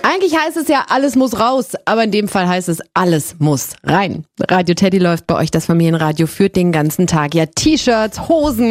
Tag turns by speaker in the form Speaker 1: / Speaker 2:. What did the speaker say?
Speaker 1: Eigentlich heißt es ja, alles muss raus, aber in dem Fall heißt es, alles muss rein. Radio Teddy läuft bei euch, das Familienradio, führt den ganzen Tag. Ja, T-Shirts, Hosen,